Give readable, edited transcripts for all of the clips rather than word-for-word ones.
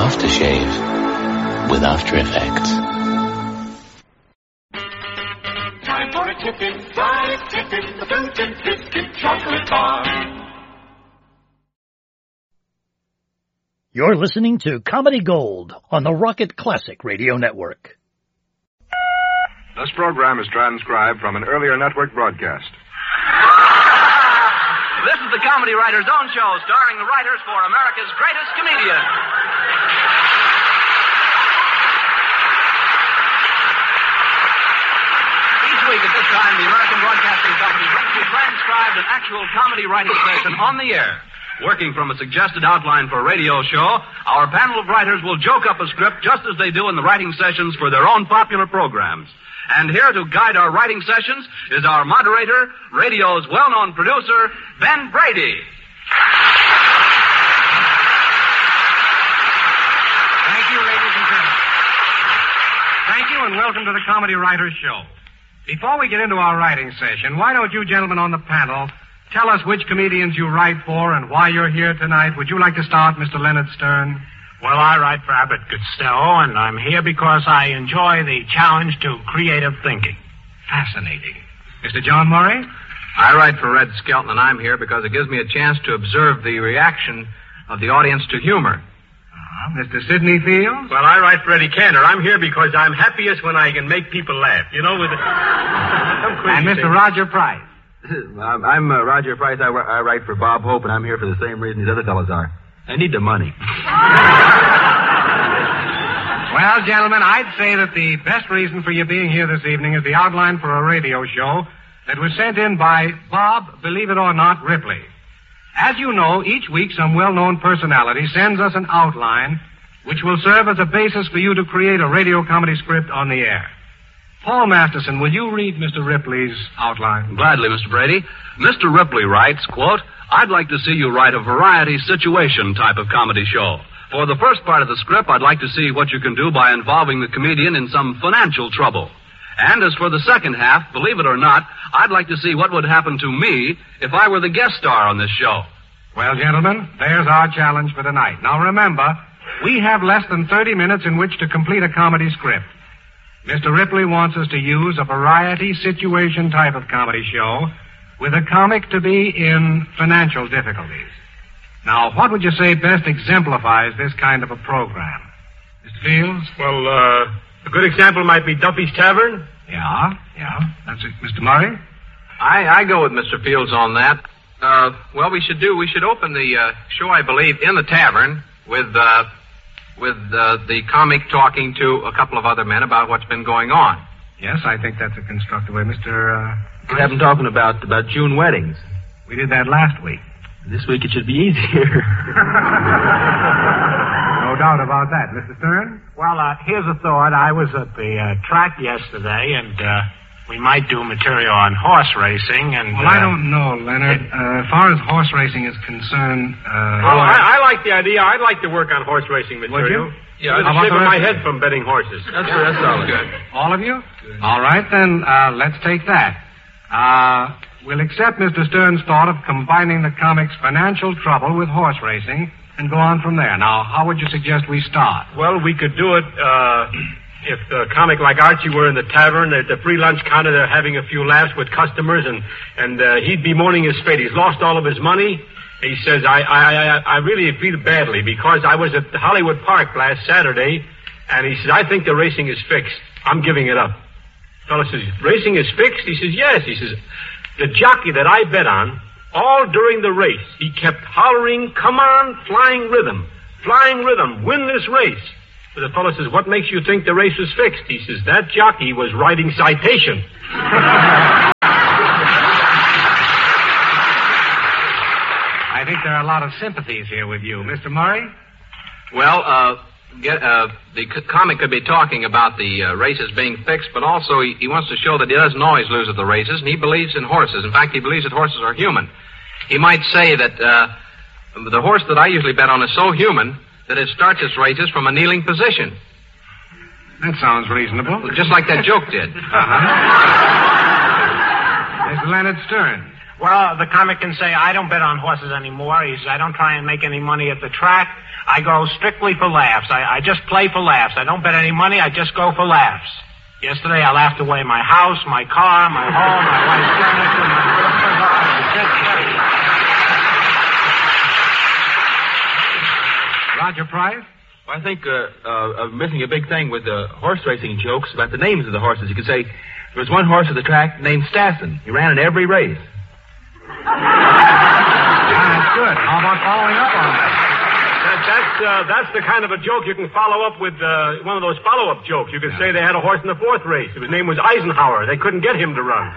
aftershave with After Effects. Time for a Tippin', fried Tippin', the fruit and biscuit chocolate bar. You're listening to Comedy Gold on the Rocket Classic Radio Network. This program is transcribed from an earlier network broadcast. This is the Comedy Writers' Own Show, starring the writers for America's Greatest Comedian. Each week at this time, the American Broadcasting Company brings you transcribed an actual comedy writing session on the air. Working from a suggested outline for a radio show, our panel of writers will joke up a script just as they do in the writing sessions for their own popular programs. And here to guide our writing sessions is our moderator, radio's well-known producer, Ben Brady. Thank you, ladies and gentlemen. Thank you, and welcome to the Comedy Writers Show. Before we get into our writing session, why don't you gentlemen on the panel tell us which comedians you write for and why you're here tonight? Would you like to start, Mr. Leonard Stern? Well, I write for Abbott Costello, and I'm here because I enjoy the challenge to creative thinking. Fascinating. Mr. John Murray? I write for Red Skelton, and I'm here because it gives me a chance to observe the reaction of the audience to humor. Mr. Sidney Fields? Well, I write for Eddie Cantor. I'm here because I'm happiest when I can make people laugh. You know, with And Mr. Roger Price? I'm Roger Price. I write for Bob Hope, and I'm here for the same reason these other fellows are. I need the money. Well, gentlemen, I'd say that the best reason for you being here this evening is the outline for a radio show that was sent in by Bob, believe it or not, Ripley. As you know, each week some well-known personality sends us an outline which will serve as a basis for you to create a radio comedy script on the air. Paul Masterson, will you read Mr. Ripley's outline? Gladly, Mr. Brady. Mr. Ripley writes, quote, I'd like to see you write a variety situation type of comedy show. For the first part of the script, I'd like to see what you can do by involving the comedian in some financial trouble. And as for the second half, believe it or not, I'd like to see what would happen to me if I were the guest star on this show. Well, gentlemen, there's our challenge for tonight. Now, remember, we have less than 30 minutes in which to complete a comedy script. Mr. Ripley wants us to use a variety situation type of comedy show with a comic to be in financial difficulties. Now, what would you say best exemplifies this kind of a program? Mr. Fields? Well, a good example might be Duffy's Tavern. Yeah. That's it. Mr. Murray? I go with Mr. Fields on that. Well, we should open the show, I believe, in the tavern with the comic talking to a couple of other men about what's been going on. Yes, I think that's a constructive way. Mr. We have them talking about June weddings. We did that last week. This week it should be easier. No doubt about that. Mr. Stern? Well, here's a thought. I was at the track yesterday, and we might do material on horse racing, and... Well, I don't know, Leonard. As far as horse racing is concerned... Well, I like the idea. I'd like to work on horse racing material. Would you? Yeah, it's shaving my head from betting horses. That's all good. All of you? Good. All right, then, let's take that. We'll accept Mr. Stern's thought of combining the comic's financial trouble with horse racing and go on from there. Now, how would you suggest we start? Well, we could do it, if a comic like Archie were in the tavern, at the free lunch counter, they're having a few laughs with customers, and he'd be mourning his fate. He's lost all of his money. He says, I really feel badly because I was at Hollywood Park last Saturday, and he says, I think the racing is fixed. I'm giving it up. The fellow says, racing is fixed? He says, yes. He says, the jockey that I bet on, all during the race, he kept hollering, come on, flying rhythm, win this race. But the fellow says, what makes you think the race was fixed? He says, that jockey was riding Citation. I think there are a lot of sympathies here with you. Mr. Murray? Well, the comic could be talking about the races being fixed, but also he wants to show that he doesn't always lose at the races, and he believes in horses. In fact, he believes that horses are human. He might say that the horse that I usually bet on is so human that it starts its races from a kneeling position. That sounds reasonable. Just like that joke did. Mr. Leonard Stern. Well, the comic can say, I don't bet on horses anymore. He says, I don't try and make any money at the track. I go strictly for laughs. I just play for laughs. I don't bet any money. I just go for laughs. Yesterday, I laughed away my house, my car, my home, my wife's furniture, my Roger Price? Well, I think I'm missing a big thing with the horse racing jokes about the names of the horses. You could say there was one horse at the track named Stassen. He ran in every race. That's good. How about following up on that? That's the kind of a joke you can follow up with one of those follow-up jokes. You could say they had a horse in the fourth race. His name was Eisenhower. They couldn't get him to run.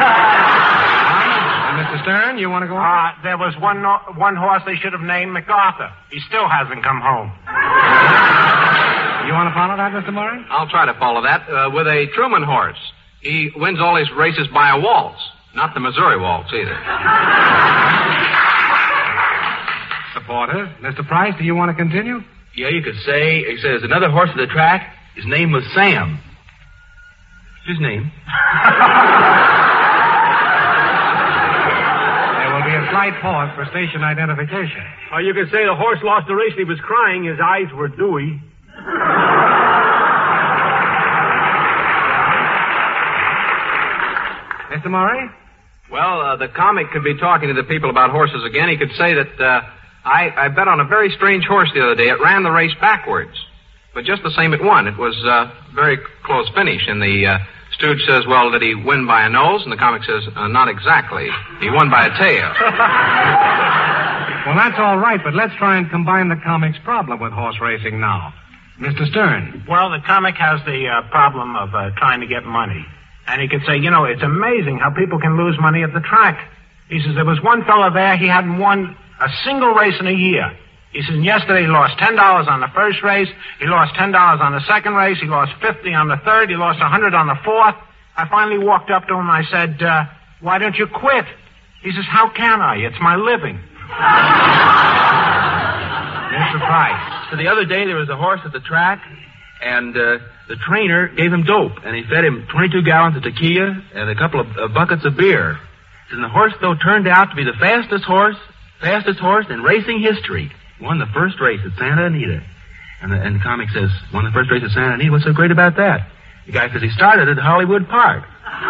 Mr. Stern, you want to go on? There was one horse they should have named MacArthur. He still hasn't come home. You want to follow that, Mr. Murray? I'll try to follow that with a Truman horse. He wins all his races by a waltz, not the Missouri waltz either. Supporters. Mr. Price, do you want to continue? Yeah, you could say, he says, another horse at the track, his name was Sam. His name. There will be a slight pause for station identification. Or you could say the horse lost the race and he was crying. His eyes were dewy. Mr. Murray? Well, the comic could be talking to the people about horses again. He could say that I bet on a very strange horse the other day. It ran the race backwards. But just the same it won. It was a very close finish. And the stooge says, well, did he win by a nose? And the comic says, not exactly. He won by a tail. Well, that's all right, but let's try and combine the comic's problem with horse racing now. Mr. Stern. Well, the comic has the problem of trying to get money. And he could say, it's amazing how people can lose money at the track. He says, there was one fellow there, he hadn't won a single race in a year. He says, yesterday he lost $10 on the first race, he lost $10 on the second race, he lost $50 on the third, he lost $100 on the fourth. I finally walked up to him and I said, why don't you quit? He says, how can I? It's my living. Mr. Price. So the other day there was a horse at the track, and the trainer gave him dope, and he fed him 22 gallons of tequila and a couple of buckets of beer. And the horse, though, turned out to be the fastest horse in racing history. Won the first race at Santa Anita. And the comic says, won the first race at Santa Anita? What's so great about that? The guy says he started at Hollywood Park.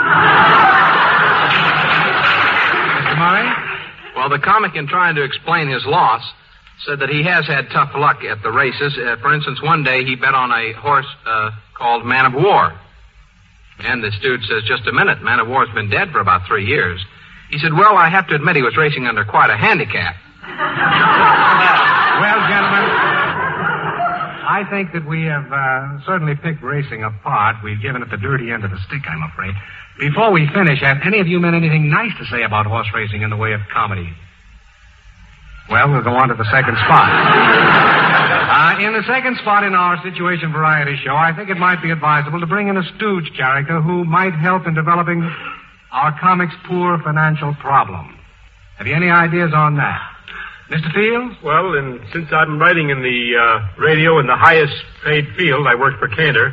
Mr. Murray? Well, the comic, in trying to explain his loss, said that he has had tough luck at the races. For instance, one day he bet on a horse called Man of War. And the stooge says, just a minute, Man of War's been dead for about 3 years. He said, well, I have to admit he was racing under quite a handicap. Well, gentlemen, I think that we have certainly picked racing apart. We've given it the dirty end of the stick, I'm afraid. Before we finish, have any of you men anything nice to say about horse racing in the way of comedy? Well, we'll go on to the second spot. In the second spot in our situation variety show, I think it might be advisable to bring in a stooge character who might help in developing our comic's poor financial problem. Have you any ideas on that? Mr. Fields? Well, since I'm writing in the radio in the highest paid field, I work for Cantor.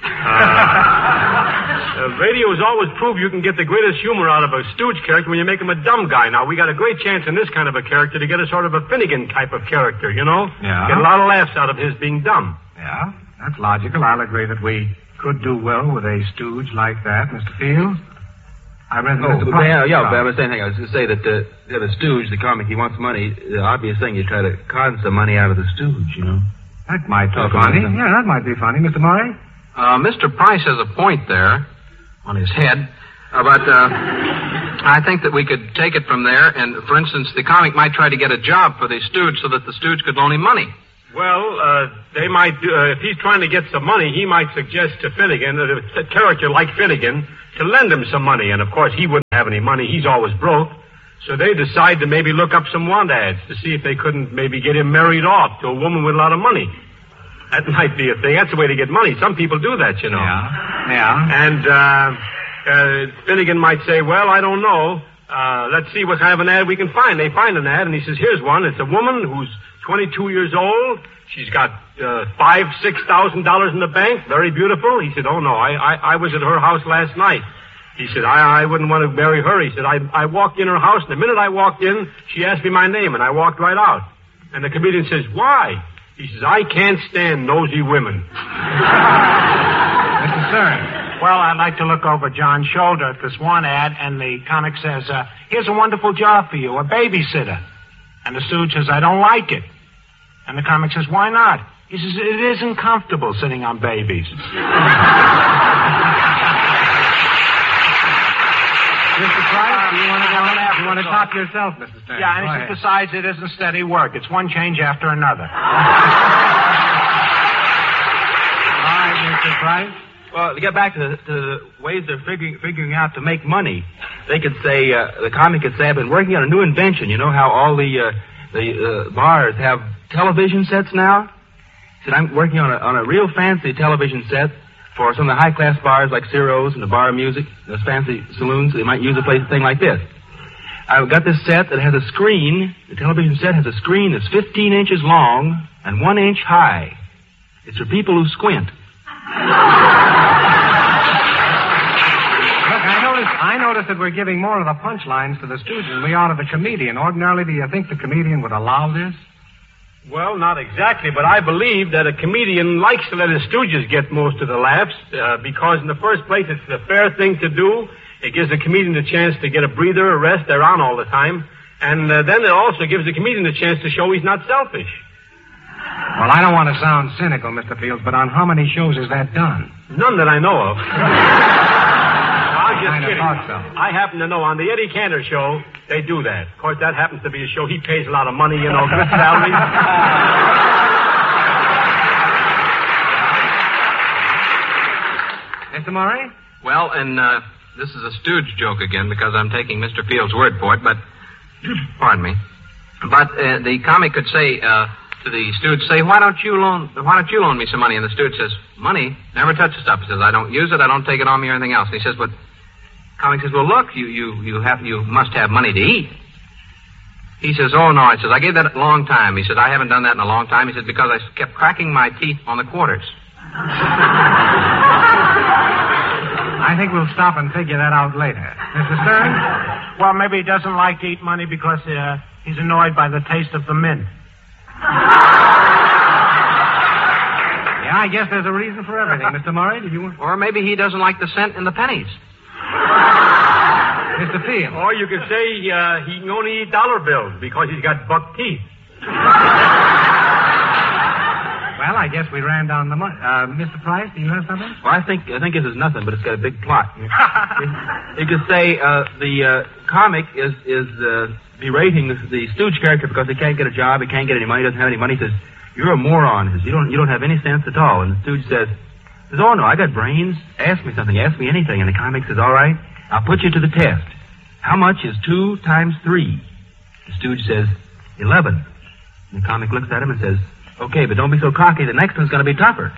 Radio has always proved you can get the greatest humor out of a stooge character when you make him a dumb guy. Now, we got a great chance in this kind of a character to get a sort of a Finnegan type of character, you know? Yeah. Get a lot of laughs out of his being dumb. Yeah, that's logical. I'll agree that we could do well with a stooge like that. Mr. Fields? I read Mr. Price. Yeah, but I was saying, I was going to say that the stooge, the comic, he wants money. The obvious thing, you try to con some money out of the stooge, you know? That might be funny. Yeah, that might be funny. Mr. Murray? Mr. Price has a point there on his head. But I think that we could take it from there. And, for instance, the comic might try to get a job for the stooge so that the stooge could loan him money. Well, they might do, if he's trying to get some money, he might suggest to Finnegan, that a character like Finnegan, to lend him some money. And, of course, he wouldn't have any money. He's always broke. So they decide to maybe look up some want ads to see if they couldn't maybe get him married off to a woman with a lot of money. That might be a thing. That's the way to get money. Some people do that, you know. Yeah. And Finnegan might say, well, I don't know. Let's see what kind of an ad we can find. They find an ad, and he says, here's one. It's a woman who's 22 years old. She's got $5,000-$6,000 in the bank. Very beautiful. He said, oh, no, I was at her house last night. He said, I wouldn't want to marry her. He said, I walked in her house, and the minute I walked in, she asked me my name, and I walked right out. And the comedian says, why? He says, I can't stand nosy women. Mr. Stern. Well, I'd like to look over John's shoulder at this one ad, and the comic says, here's a wonderful job for you, a babysitter. And the stooge says, I don't like it. And the comic says, why not? He says, it isn't comfortable sitting on babies. Mr. Price, do you want to top yourself, Mr. Stern? Yeah, and he says, besides, it isn't steady work. It's one change after another. All right, Mr. Price. Well, to get back to the ways they're figuring out to make money, they could say, the comic could say, I've been working on a new invention. You know how all the bars have television sets now? He said, I'm working on a real fancy television set for some of the high-class bars like Ciro's and the Bar of Music, those fancy saloons. They might use a thing like this. I've got this set that has a screen. The television set has a screen that's 15 inches long and 1 inch high. It's for people who squint. Look, I noticed that we're giving more of the punchlines to the stooge than we are to the comedian. Ordinarily, do you think the comedian would allow this? Well, not exactly, but I believe that a comedian likes to let his stooges get most of the laughs, because in the first place, it's the fair thing to do. It gives the comedian a chance to get a breather, a rest. They're on all the time. And then it also gives the comedian a chance to show he's not selfish. Well, I don't want to sound cynical, Mr. Fields, but on how many shows is that done? None that I know of. I'm just kidding. So. I happen to know on the Eddie Cantor show, they do that. Of course, that happens to be a show. He pays a lot of money, you know, good salary. Mr. Murray? Well, and this is a stooge joke again because I'm taking Mr. Fields' word for it, but, pardon me. But the comic could say to the stooge, say, why don't you loan me some money? And the stooge says, money? Never touch the stuff. He says, I don't use it, I don't take it on me or anything else. And he says, but comic says, well, look, you must have money to eat. He says, oh, no. He says, I gave that a long time. He says, I haven't done that in a long time. He says, because I kept cracking my teeth on the quarters. I think we'll stop and figure that out later. Mr. Stern? Well, maybe he doesn't like to eat money because he's annoyed by the taste of the mint. Yeah, I guess there's a reason for everything. Mr. Murray, did you want... Or maybe he doesn't like the cent and the pennies. Mr. Field. Or you could say he can only eat dollar bills because he's got buck teeth. Well, I guess we ran down the money. Mr. Price, do you have something? Well, I think this is nothing, but it's got a big plot. You could say the comic is berating the stooge character because he can't get a job, he can't get any money, doesn't have any money. He says, "You're a moron." He says, "You don't have any sense at all." And the stooge says, "Oh no, I got brains. Ask me something. Ask me anything." And the comic says, "All right, I'll put you to the test. How much is 2 times 3? The stooge says, 11. And the comic looks at him and says, "Okay, but don't be so cocky. The next one's going to be tougher."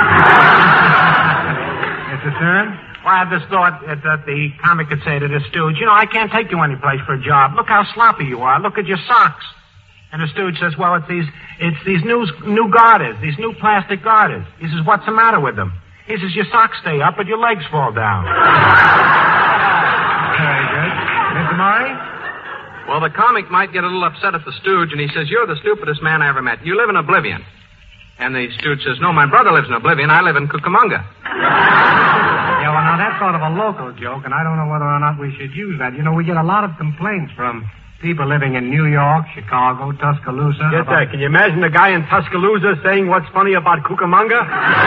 Mr. Stern? Well, I had this thought that the comic could say to the stooge, "You know, I can't take you anyplace for a job. Look how sloppy you are. Look at your socks." And the stooge says, "Well, it's these new garters, these new plastic garters." He says, "What's the matter with them?" He says, "Your socks stay up, but your legs fall down." Very good. Mr. Murray? Well, the comic might get a little upset at the stooge, and he says, "You're the stupidest man I ever met. You live in oblivion." And the stooge says, "No, my brother lives in oblivion. I live in Cucamonga." Yeah, well, now that's sort of a local joke, and I don't know whether or not we should use that. You know, we get a lot of complaints from people living in New York, Chicago, Tuscaloosa. Get that. Can you imagine the guy in Tuscaloosa saying what's funny about Cucamonga?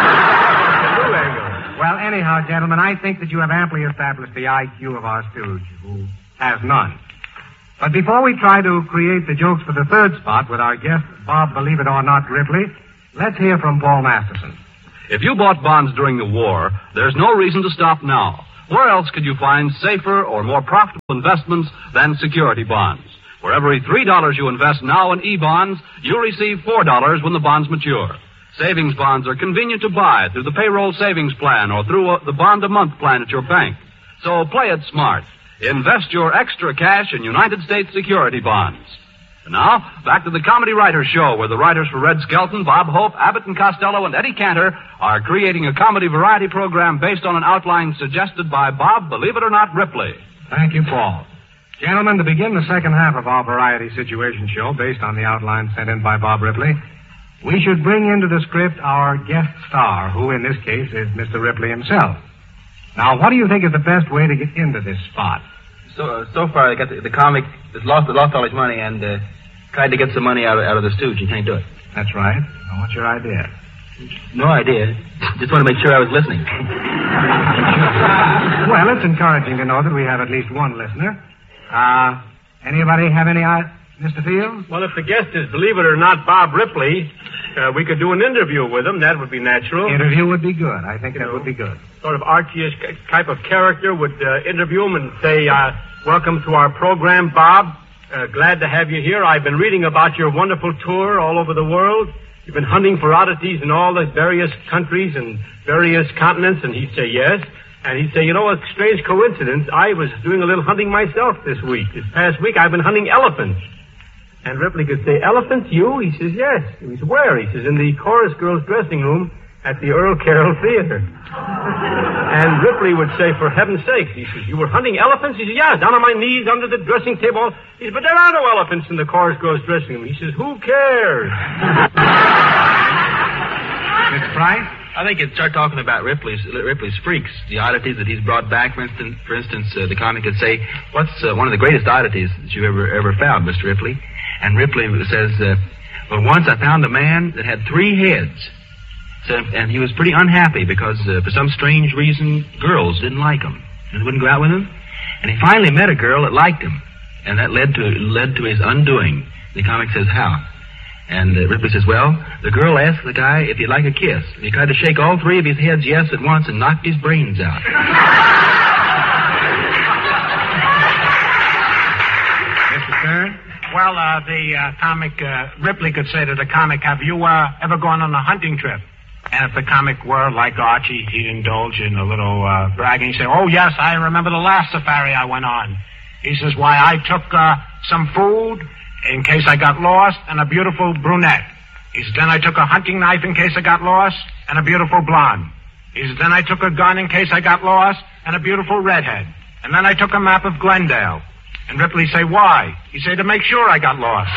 Well, anyhow, gentlemen, I think that you have amply established the IQ of our stooge, who has none. But before we try to create the jokes for the third spot with our guest, Bob Believe It or Not Ripley, let's hear from Paul Masterson. If you bought bonds during the war, there's no reason to stop now. Where else could you find safer or more profitable investments than security bonds? For every $3 you invest now in E-bonds, you receive $4 when the bonds mature. Savings bonds are convenient to buy through the payroll savings plan or through the bond-a-month plan at your bank. So play it smart. Invest your extra cash in United States security bonds. And now, back to the Comedy Writers Show, where the writers for Red Skelton, Bob Hope, Abbott and Costello, and Eddie Cantor are creating a comedy variety program based on an outline suggested by Bob, believe it or not, Ripley. Thank you, Paul. Gentlemen, to begin the second half of our variety situation show based on the outline sent in by Bob Ripley, we should bring into the script our guest star, who in this case is Mr. Ripley himself. Now, what do you think is the best way to get into this spot? So far, they got the comic has lost all his money and tried to get some money out of the stooge. He can't do it. That's right. Now, what's your idea? No idea. Just want to make sure I was listening. Well, it's encouraging to know that we have at least one listener. Anybody have any idea? Mr. Field? Well, if the guest is, believe it or not, Bob Ripley, we could do an interview with him. That would be natural. Interview would be good. I think that would be good. Sort of Archie-ish type of character would interview him and say, welcome to our program, Bob. Glad to have you here. I've been reading about your wonderful tour all over the world. You've been hunting for oddities in all the various countries and various continents. And he'd say, yes. And he'd say, you know, a strange coincidence. I was doing a little hunting myself this week. This past week, I've been hunting elephants. And Ripley could say, elephants, you? He says, yes. He says, where? He says, in the chorus girls' dressing room at the Earl Carroll Theater. And Ripley would say, for heaven's sake, he says, you were hunting elephants? He says, yeah, down on my knees under the dressing table. He says, but there are no elephants in the chorus girls' dressing room. He says, who cares? Miss Price? I think you'd start talking about Ripley's freaks, the oddities that he's brought back. For instance, the comic could say, what's one of the greatest oddities that you've ever found, Mr. Ripley? And Ripley says, well, once I found a man that had 3 heads. So, and he was pretty unhappy because, for some strange reason, girls didn't like him and wouldn't go out with him. And he finally met a girl that liked him. And that led to his undoing. The comic says, how? And Ripley says, well, the girl asked the guy if he'd like a kiss. He tried to shake all 3 of his heads yes at once and knocked his brains out. Mr. Stern? Well, the comic, Ripley could say to the comic, have you ever gone on a hunting trip? And if the comic were like Archie, he'd indulge in a little bragging. He'd say, oh, yes, I remember the last safari I went on. He says, why, I took some food in case I got lost and a beautiful brunette. He says, then I took a hunting knife in case I got lost and a beautiful blonde. He says, then I took a gun in case I got lost and a beautiful redhead. And then I took a map of Glendale. And Ripley say, why? He say, to make sure I got lost.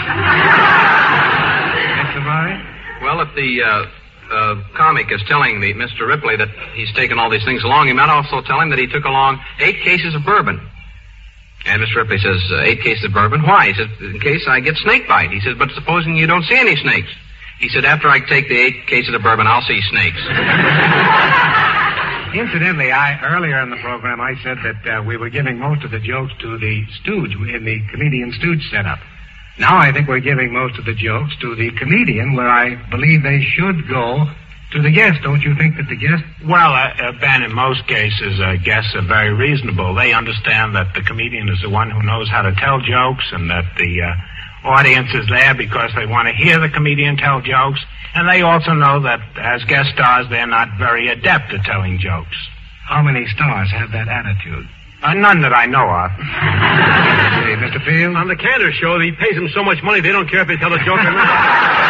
Mr. Murray? Well, if the comic is telling Mr. Ripley that he's taken all these things along, he might also tell him that he took along 8 cases of bourbon. And Mr. Ripley says, 8 cases of bourbon? Why? He says, in case I get snake bite. He says, but supposing you don't see any snakes? He said, after I take the 8 cases of bourbon, I'll see snakes. Incidentally, earlier in the program, I said that we were giving most of the jokes to the stooge in the comedian stooge setup. Now I think we're giving most of the jokes to the comedian, where I believe they should go to the guest. Don't you think that the guest... Well, Ben, in most cases, guests are very reasonable. They understand that the comedian is the one who knows how to tell jokes and that the audience is there because they want to hear the comedian tell jokes. And they also know that as guest stars, they're not very adept at telling jokes. How many stars have that attitude? None that I know of. Hey, Mr. Field? On the Cantor show, he pays them so much money, they don't care if they tell a joke or not.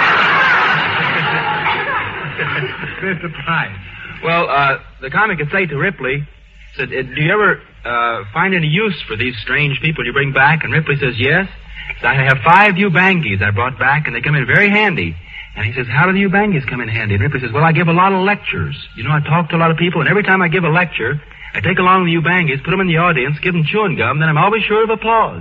Mr. Price. Well, the comic could say to Ripley, said, do you ever find any use for these strange people you bring back? And Ripley says, yes. So I have 5 Ubangis I brought back, and they come in very handy. And he says, how do the Ubangis come in handy? And Ripley says, well, I give a lot of lectures. You know, I talk to a lot of people, and every time I give a lecture, I take along the Ubangis, put them in the audience, give them chewing gum, then I'm always sure of applause.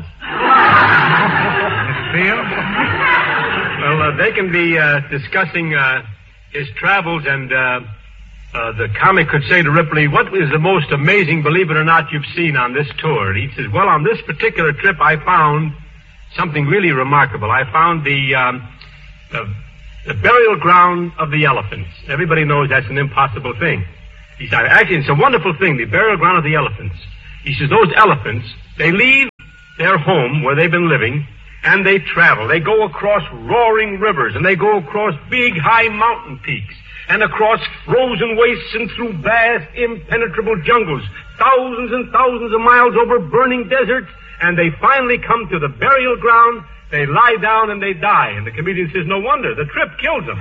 Mr. Field? Well, they can be discussing his travels, and the comic could say to Ripley, what is the most amazing, believe it or not, you've seen on this tour? And he says, well, on this particular trip, I found something really remarkable. I found the burial ground of the elephants. Everybody knows that's an impossible thing. He said, actually, it's a wonderful thing, the burial ground of the elephants. He says, those elephants, they leave their home where they've been living, and they travel. They go across roaring rivers, and they go across big, high mountain peaks, and across frozen wastes and through vast, impenetrable jungles, thousands and thousands of miles over burning deserts, and they finally come to the burial ground They lie down and they die. And the comedian says, no wonder. The trip kills them.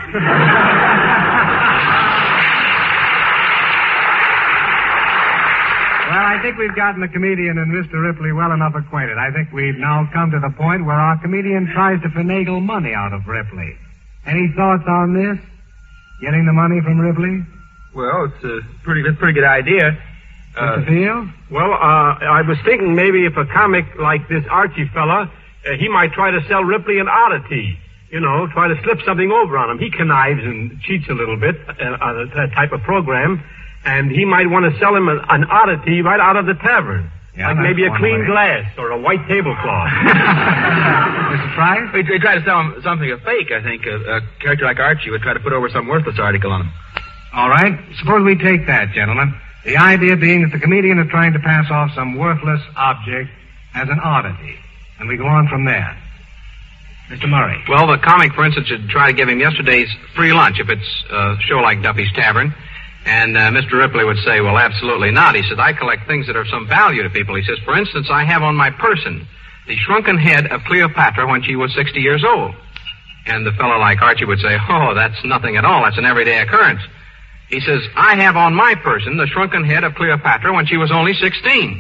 Well, I think we've gotten the comedian and Mr. Ripley well enough acquainted. I think we've now come to the point where our comedian tries to finagle money out of Ripley. Any thoughts on this? Getting the money from Ripley? Well, it's a pretty good idea. Mr. Field? Well, I was thinking maybe if a comic like this Archie fella, he might try to sell Ripley an oddity. You know, try to slip something over on him. He connives and cheats a little bit on that type of program. And he might want to sell him an oddity right out of the tavern. Yeah, like maybe a clean glass or a white tablecloth. Mr. Price? They try to sell him something a fake, I think. A character like Archie would try to put over some worthless article on him. All right. Suppose we take that, gentlemen. The idea being that the comedian is trying to pass off some worthless object as an oddity. And we go on from there. Mr. Murray. Well, the comic, for instance, should try to give him yesterday's free lunch if it's a show like Duffy's Tavern. And Mr. Ripley would say, well, absolutely not. He said, I collect things that are of some value to people. He says, for instance, I have on my person the shrunken head of Cleopatra when she was 60 years old. And the fellow like Archie would say, oh, that's nothing at all. That's an everyday occurrence. He says, I have on my person the shrunken head of Cleopatra when she was only 16.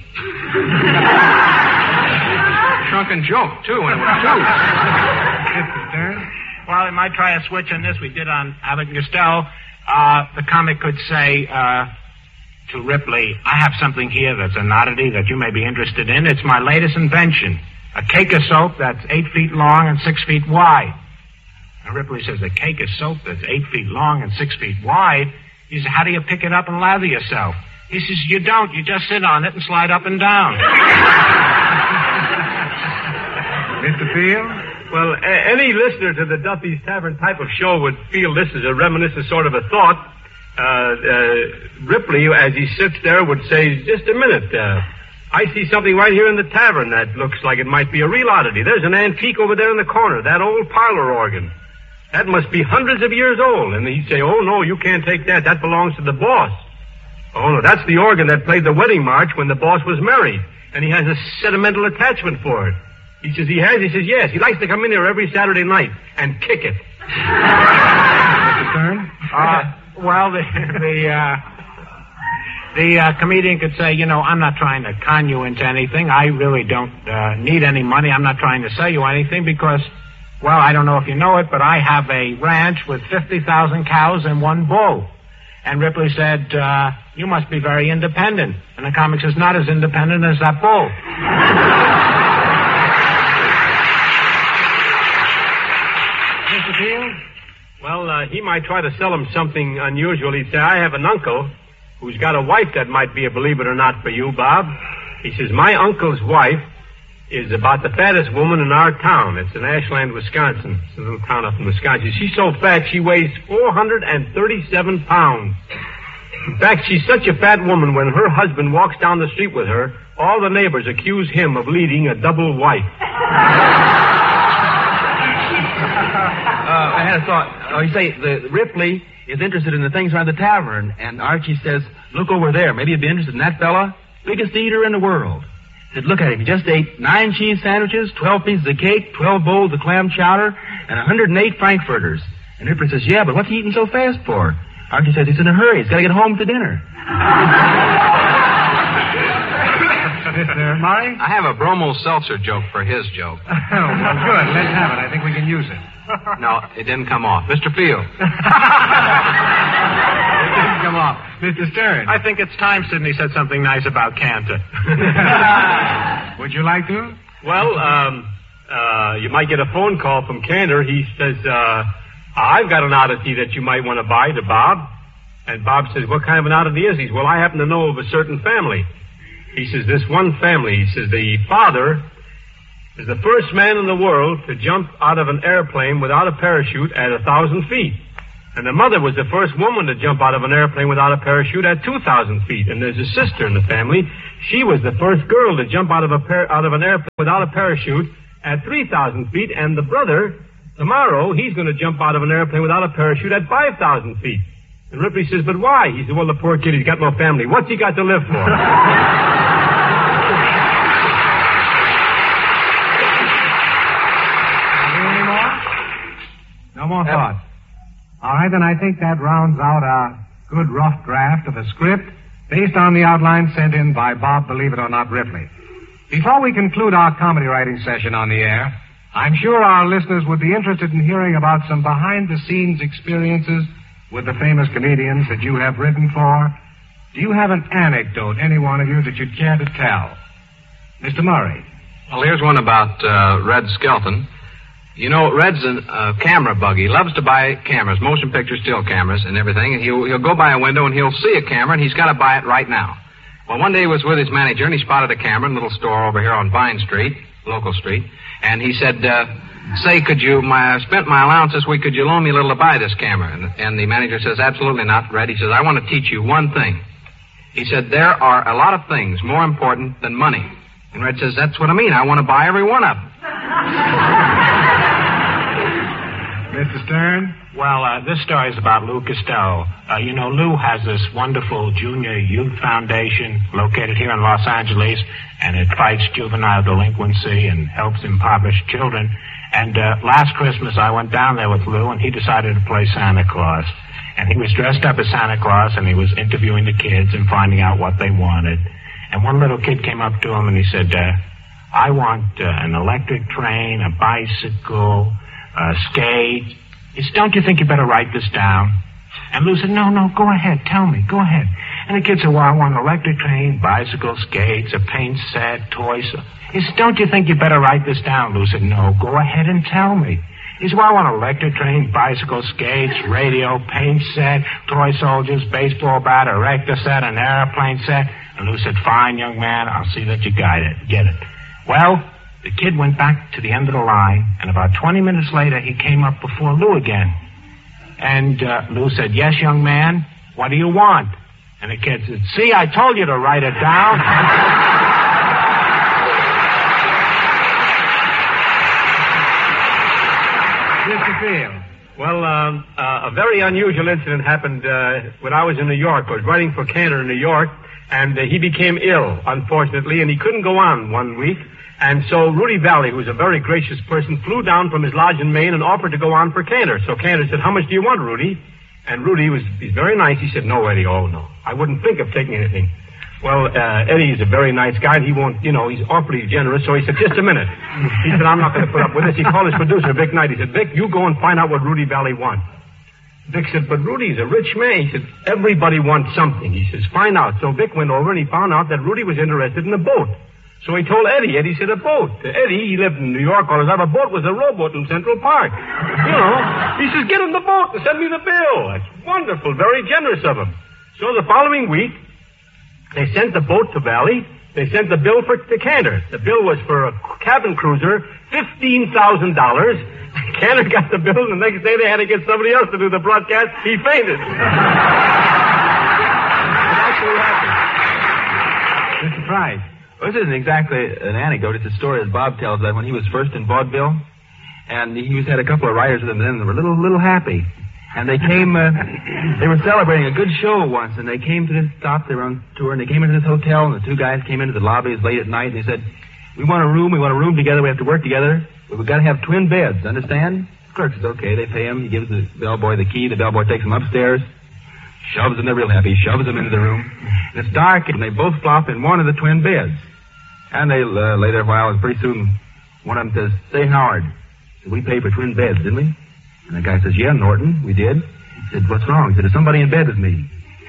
Shrunken joke, too, when it was two. Mr. Stern? Well, we might try a switch on this. We did on Abbott and Costello. The comic could say to Ripley, I have something here that's an oddity that you may be interested in. It's my latest invention. A cake of soap that's 8 feet long and 6 feet wide. And Ripley says, a cake of soap that's 8 feet long and 6 feet wide? He says, how do you pick it up and lather yourself? He says, you don't. You just sit on it and slide up and down. Mr. Field? Well, any listener to the Duffy's Tavern type of show would feel this is a reminiscent sort of a thought. Ripley, as he sits there, would say, just a minute, I see something right here in the tavern that looks like it might be a real oddity. There's an antique over there in the corner, that old parlor organ. That must be hundreds of years old. And he'd say, oh, no, you can't take that. That belongs to the boss. Oh, no, that's the organ that played the wedding march when the boss was married. And he has a sentimental attachment for it. He says he has? He says, yes. He likes to come in here every Saturday night and kick it. Mr. Stern? Well, the comedian could say, you know, I'm not trying to con you into anything. I really don't need any money. I'm not trying to sell you anything because, well, I don't know if you know it, but I have a ranch with 50,000 cows and 1 bull. And Ripley said, you must be very independent. And the comic says, not as independent as that bull. Mr. Field? Well, he might try to sell him something unusual. He'd say, I have an uncle who's got a wife that might be a believe it or not for you, Bob. He says, my uncle's wife is about the fattest woman in our town. It's in Ashland, Wisconsin. It's a little town up in Wisconsin. She's so fat, she weighs 437 pounds. In fact, she's such a fat woman, when her husband walks down the street with her, all the neighbors accuse him of leading a double wife. I had a thought. You say the Ripley is interested in the things around the tavern, and Archie says, look over there. Maybe you'd be interested in that fella. Biggest eater in the world. Said, look at him. He just ate 9 cheese sandwiches, 12 pieces of cake, 12 bowls of clam chowder, and 108 frankfurters. And Ripley says, yeah, but what's he eating so fast for? Archie says he's in a hurry. He's got to get home to dinner. Mr. Murray? I have a bromo seltzer joke for his joke. Oh, well, good. Let's have it. I think we can use it. No, it didn't come off. Mr. Field. It didn't come off. Mr. Stern? I think it's time Sidney said something nice about Cantor. Would you like to? Well, you might get a phone call from Cantor. He says, I've got an oddity that you might want to buy to Bob. And Bob says, what kind of an oddity is he? Well, I happen to know of a certain family. He says, this one family, he says, the father is the first man in the world to jump out of an airplane without a parachute at 1,000 feet. And the mother was the first woman to jump out of an airplane without a parachute at 2,000 feet. And there's a sister in the family. She was the first girl to jump out of an airplane without a parachute at 3,000 feet. And the brother, tomorrow, he's going to jump out of an airplane without a parachute at 5,000 feet. And Ripley says, but why? He said, well, the poor kid, he's got no family. What's he got to live for? No more thought. All right, then I think that rounds out a good rough draft of a script based on the outline sent in by Bob, Believe It or Not, Ripley. Before we conclude our comedy writing session on the air, I'm sure our listeners would be interested in hearing about some behind-the-scenes experiences with the famous comedians that you have written for. Do you have an anecdote, any one of you, that you'd care to tell? Mr. Murray. Well, here's one about Red Skelton. You know, Red's a camera bug. He loves to buy cameras, motion picture still cameras and everything. And he'll go by a window and he'll see a camera and he's got to buy it right now. Well, one day he was with his manager and he spotted a camera in a little store over here on Vine Street, local street. And he said, say, I spent my allowance this week, could you loan me a little to buy this camera? And the manager says, absolutely not, Red. He says, I want to teach you one thing. He said, there are a lot of things more important than money. And Red says, that's what I mean. I want to buy every one of them. Mr. Stern? Well, this story is about Lou Costello. You know, Lou has this wonderful junior youth foundation located here in Los Angeles, and it fights juvenile delinquency and helps impoverished children. And last Christmas, I went down there with Lou, and he decided to play Santa Claus. And he was dressed up as Santa Claus, and he was interviewing the kids and finding out what they wanted. And one little kid came up to him, and he said, I want an electric train, a bicycle, a skate. He said, don't you think you better write this down? And Lou said, no, go ahead, tell me, go ahead. And the kid said, well, I want an electric train, bicycle, skates, a paint set, toys. He said, don't you think you better write this down? Lou said, no, go ahead and tell me. He said, well, I want an electric train, bicycle, skates, radio, paint set, toy soldiers, baseball bat, erector set, an airplane set. And Lou said, fine, young man, I'll see that you get it. Well, the kid went back to the end of the line, and about 20 minutes later, he came up before Lou again. And Lou said, yes, young man, what do you want? And the kid said, see, I told you to write it down. Mr. Field. Well, a very unusual incident happened when I was in New York. I was writing for Cantor in New York, and he became ill, unfortunately, and he couldn't go on one week. And so Rudy Valley, who was a very gracious person, flew down from his lodge in Maine and offered to go on for Cantor. So Cantor said, how much do you want, Rudy? And Rudy he's very nice. He said, no, Eddie, oh, no. I wouldn't think of taking anything. Well, Eddie is a very nice guy. He won't, he's awfully generous. So he said, just a minute. He said, I'm not going to put up with this. He called his producer, Vic Knight. He said, Vic, you go and find out what Rudy Valley wants. Vic said, but Rudy's a rich man. He said, everybody wants something. He says, find out. So Vic went over and he found out that Rudy was interested in a boat. So he told Eddie. Eddie said, a boat. Eddie, he lived in New York all his life. A boat was a rowboat in Central Park. He says, get him the boat and send me the bill. That's wonderful. Very generous of him. So the following week, they sent the boat to Valley. They sent the bill to Cantor. The bill was for a cabin cruiser, $15,000. Cantor got the bill, and the next day they had to get somebody else to do the broadcast. He fainted. That's what happened. Mr. Price. Well, this isn't exactly an anecdote. It's a story that Bob tells that when he was first in vaudeville, and he had a couple of writers with him then, they were a little happy. And they came, they were celebrating a good show once, and they came to this stop. They were on tour, and they came into this hotel, and the two guys came into the lobby. It was late at night, and they said, we want a room together, we have to work together, but we've got to have twin beds, understand? The clerk says, okay, they pay him, he gives the bellboy the key, the bellboy takes him upstairs, shoves them, they're real happy, shoves them into the room. And it's dark, and they both flop in one of the twin beds. And they lay there a while, and pretty soon, one of them says, say, Howard, we paid for twin beds, didn't we? And the guy says, yeah, Norton, we did. He said, what's wrong? He said, there's somebody in bed with me.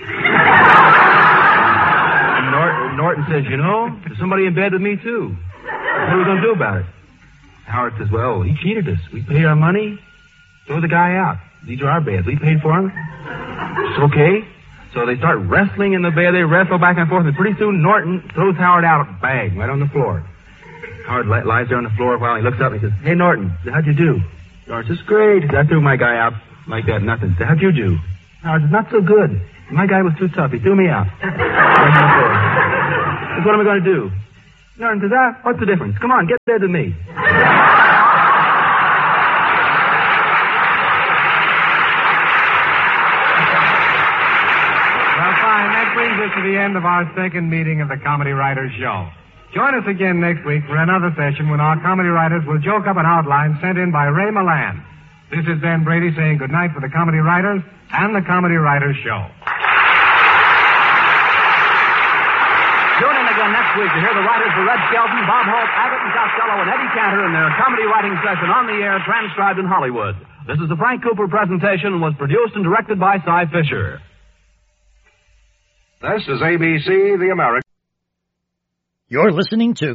And Norton says, there's somebody in bed with me, too. What are we going to do about it? Howard says, well, he cheated us. We paid our money, throw the guy out. These are our beds. We paid for them. It's okay. So they start wrestling in the bed. They wrestle back and forth, and pretty soon Norton throws Howard out, bang, right on the floor. Howard lies there on the floor a while, and he looks up and he says, hey, Norton, how'd you do? Norton says, great. I threw my guy out like that, nothing. How'd you do? Howard says, not so good. My guy was too tough. He threw me out. Says, what am I going to do? Norton says, what's the difference? Come on, get there to me. Well, fine. That brings us to the end of our second meeting of the Comedy Writers Show. Join us again next week for another session when our comedy writers will joke up an outline sent in by Ray Milland. This is Dan Brady saying good night for the Comedy Writers and the Comedy Writers Show. Tune in again next week to hear the writers for Red Skelton, Bob Hope, Abbott and Costello, and Eddie Cantor in their comedy writing session on the air, transcribed in Hollywood. This is the Frank Cooper presentation and was produced and directed by Cy Fisher. This is ABC, the American. You're listening to